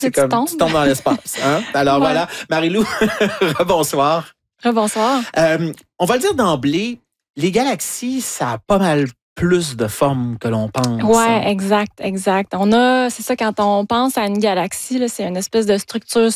C'est comme tu tombes dans l'espace. Hein? Alors voilà, Marie-Lou, rebonsoir. Rebonsoir. On va le dire d'emblée, les galaxies, ça a pas mal plus de formes que l'on pense. Oui, exact. C'est ça, quand on pense à une galaxie, là, c'est une espèce de structure